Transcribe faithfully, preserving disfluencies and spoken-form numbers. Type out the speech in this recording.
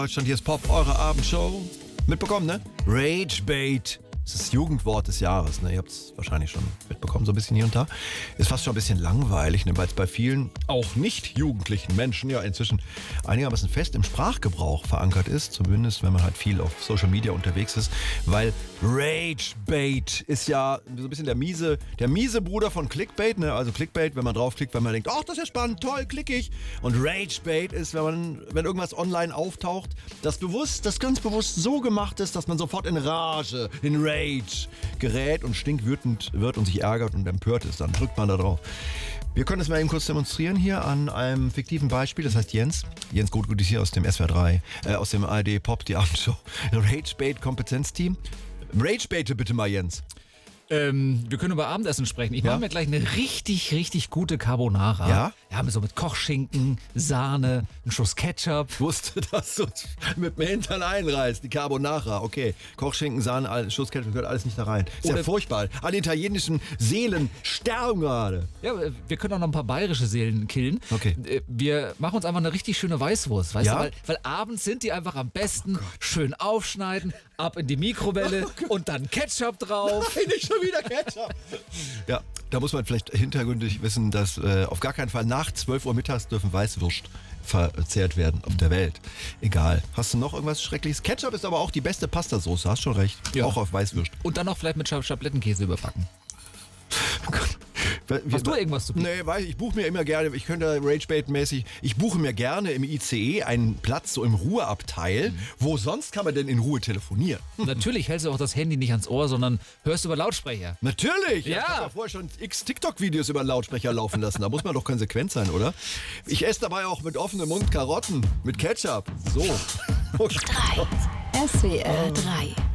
Deutschland, hier ist Pop, eure Abendshow. Mitbekommen, ne? Ragebait. Das ist das Jugendwort des Jahres, ne? Ihr habt es wahrscheinlich schon mitbekommen, so ein bisschen hier und da. Ist fast schon ein bisschen langweilig, ne? Weil es bei vielen, auch nicht jugendlichen Menschen ja inzwischen einigermaßen fest im Sprachgebrauch verankert ist. Zumindest, wenn man halt viel auf Social Media unterwegs ist. Weil Ragebait ist ja so ein bisschen der miese, der miese Bruder von Clickbait, ne? Also Clickbait, wenn man draufklickt, wenn man denkt, ach, das ist ja spannend, toll, klicke ich. Und Ragebait ist, wenn man, wenn irgendwas online auftaucht, das bewusst, das ganz bewusst so gemacht ist, dass man sofort in Rage, in Rage gerät und stinkwütend wird und sich ärgert und empört ist. Dann drückt man da drauf. Wir können das mal eben kurz demonstrieren hier an einem fiktiven Beispiel. Das heißt Jens. Jens Gut ist hier aus dem S W R drei, äh, aus dem A R D Pop, die Abendshow. Ragebait-Kompetenzteam. Ragebaite bitte mal, Jens. Ähm, wir können über Abendessen sprechen. Ich Ja? mache mir gleich eine richtig, richtig gute Carbonara. Ja? Ja, so mit Kochschinken, Sahne, einen Schuss Ketchup. Ich wusste, dass du mit dem Hintern einreißt. Die Carbonara, okay. Kochschinken, Sahne, all- Schuss Ketchup, gehört alles nicht da rein. Ist ja Oder- furchtbar. Alle italienischen Seelen sterben gerade. Ja, wir können auch noch ein paar bayerische Seelen killen. Okay. Äh, Wir machen uns einfach eine richtig schöne Weißwurst, weißt Ja? du? Weil, weil abends sind die einfach am besten. Schön aufschneiden, ab in die Mikrowelle und dann Ketchup drauf. Hey, nicht schon wieder Ketchup. Ja, da muss man vielleicht hintergründig wissen, dass äh, auf gar keinen Fall nach zwölf Uhr mittags dürfen Weißwürst verzehrt werden auf der Welt. Egal. Hast du noch irgendwas Schreckliches? Ketchup ist aber auch die beste Pastasauce, hast schon recht. Ja. Auch auf Weißwürst. Und dann noch vielleicht mit Schab- Schablettenkäse überbacken. Hast du irgendwas zu bieten? Nee, weiß ich, ich buche mir immer gerne, ich könnte Ragebait-mäßig, ich buche mir gerne im I C E einen Platz so im Ruheabteil. Wo sonst kann man denn in Ruhe telefonieren? Natürlich hältst du auch das Handy nicht ans Ohr, sondern hörst über Lautsprecher. Natürlich! Ja. Ich habe ja vorher schon x TikTok-Videos über den Lautsprecher laufen lassen. Da muss man doch konsequent sein, oder? Ich esse dabei auch mit offenem Mund Karotten mit Ketchup. So. Oh Gott. S W R drei